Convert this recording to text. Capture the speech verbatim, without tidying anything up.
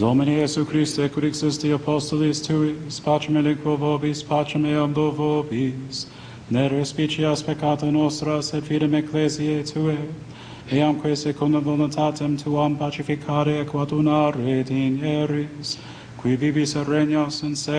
Domine Iesu Christe, quid existi apostolis tuis, pacem elinquo vobis, pacem eam do vobis, ne respicias peccata nostra, sed fidem ecclesiae Tuae, eamque secundum voluntatem Tuam pacificare et coadunare digneris, qui vivis et regnas in secula.